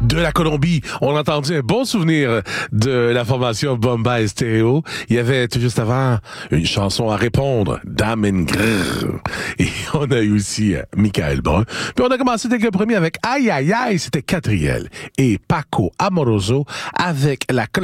de la Colombie. On a entendu un bon souvenir de la formation Bombay Stereo. Il y avait tout juste avant une chanson à répondre, Damn Grrr. Et on a eu aussi Michael Brun. Puis on a commencé dès le premier avec Aïe Aïe Aïe, c'était Catriel et Paco Amoroso avec la